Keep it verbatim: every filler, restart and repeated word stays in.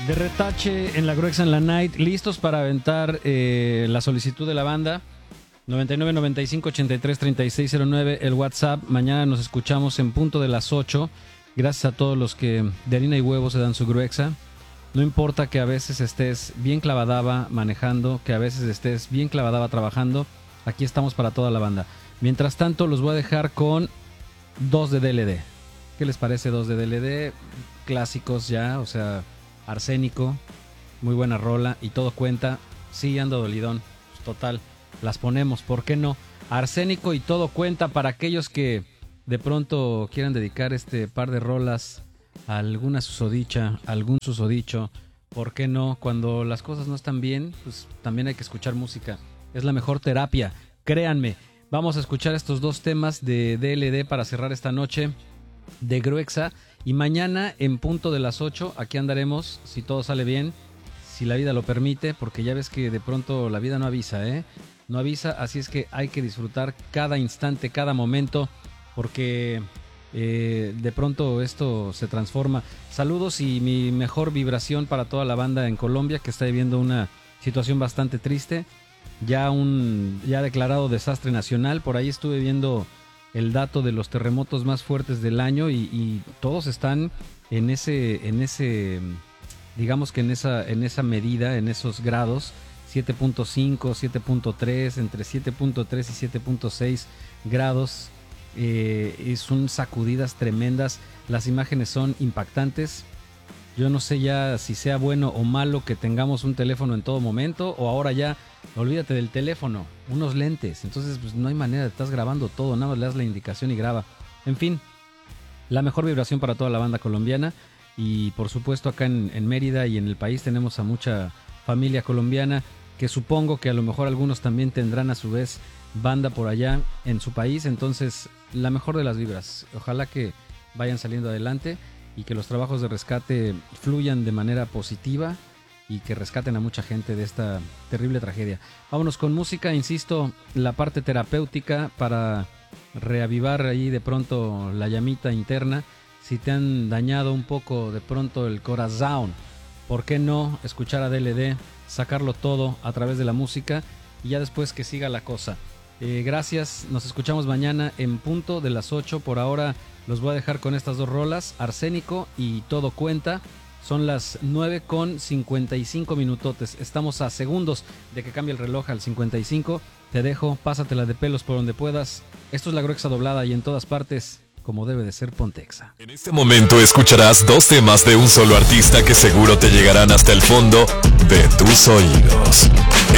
De retache en la Gruexa en la Night, listos para aventar eh, la solicitud de la banda. noventa y nueve, noventa y cinco, ochenta y tres, treinta y seis cero nueve, el WhatsApp. Mañana nos escuchamos en punto de las ocho. Gracias a todos los que de harina y huevo se dan su Gruexa. No importa que a veces estés bien clavadaba manejando, que a veces estés bien clavadaba trabajando. Aquí estamos para toda la banda. Mientras tanto, los voy a dejar con dos de D L D. ¿Qué les parece dos de D L D? Clásicos ya, o sea, Arsénico, muy buena rola y todo cuenta. Sí, ando dolidón, total, las ponemos, ¿por qué no? Arsénico y todo cuenta para aquellos que de pronto quieran dedicar este par de rolas a alguna susodicha, algún susodicho. ¿Por qué no? Cuando las cosas no están bien, pues también hay que escuchar música. Es la mejor terapia, créanme. Vamos a escuchar estos dos temas de D L D para cerrar esta noche de Gruexa. Y mañana en punto de las ocho, aquí andaremos, si todo sale bien, si la vida lo permite, porque ya ves que de pronto la vida no avisa, ¿eh? No avisa, así es que hay que disfrutar cada instante, cada momento, porque eh, de pronto esto se transforma. Saludos y mi mejor vibración para toda la banda en Colombia, que está viviendo una situación bastante triste. Ya un ya declarado desastre nacional, por ahí estuve viendo el dato de los terremotos más fuertes del año y, y todos están en ese, en ese, digamos que en esa, en esa medida, en esos grados, siete punto cinco, siete punto tres, entre siete punto tres y siete punto seis grados. Eh, son sacudidas tremendas, las imágenes son impactantes. Yo no sé ya si sea bueno o malo que tengamos un teléfono en todo momento, o ahora ya, olvídate del teléfono, unos lentes. Entonces pues no hay manera, estás grabando todo, nada más le das la indicación y graba. En fin, la mejor vibración para toda la banda colombiana. Y por supuesto acá en, en Mérida y en el país tenemos a mucha familia colombiana, que supongo que a lo mejor algunos también tendrán a su vez banda por allá en su país. Entonces la mejor de las vibras, ojalá que vayan saliendo adelante y que los trabajos de rescate fluyan de manera positiva y que rescaten a mucha gente de esta terrible tragedia. Vámonos con música, insisto, la parte terapéutica para reavivar ahí de pronto la llamita interna. Si te han dañado un poco de pronto el corazón, ¿por qué no escuchar a D L D, sacarlo todo a través de la música y ya después que siga la cosa? Eh, gracias, nos escuchamos mañana en punto de las ocho. Por ahora los voy a dejar con estas dos rolas, Arsénico y Todo Cuenta. Son las nueve con cincuenta y cinco minutotes. Estamos a segundos de que cambie el reloj al cincuenta y cinco. Te dejo, pásatela de pelos por donde puedas. Esto es la Gruexa doblada y en todas partes, como debe de ser, Pontexa. En este momento escucharás dos temas de un solo artista que seguro te llegarán hasta el fondo de tus oídos.